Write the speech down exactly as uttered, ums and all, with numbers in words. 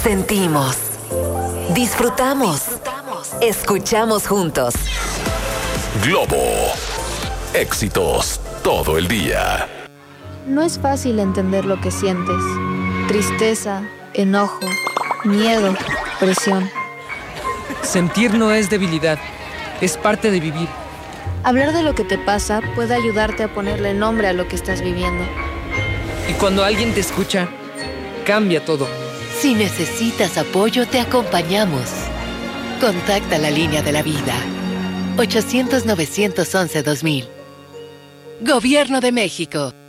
Sentimos, disfrutamos, escuchamos juntos. Globo, éxitos todo el día. No es fácil entender lo que sientes. Tristeza, enojo, miedo, presión. Sentir no es debilidad, es parte de vivir. Hablar de lo que te pasa puede ayudarte a ponerle nombre a lo que estás viviendo. Y cuando alguien te escucha, cambia todo. Si necesitas apoyo, te acompañamos. Contacta la línea de la vida. ochocientos, novecientos once, dos mil. Gobierno de México.